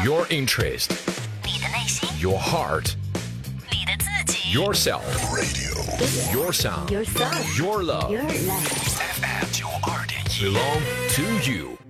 Your interest, 你的内心， your heart, 你的自己 yourself, your sound, Your sound your love, Your life FM 92.1 belong to you.